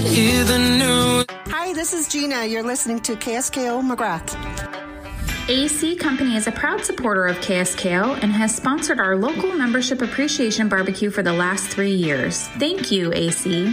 hear the news. Hi, this is Gina. You're listening to KSKO McGrath. AC Company is a proud supporter of KSKO and has sponsored our local membership appreciation barbecue for the last 3 years. Thank you, AC.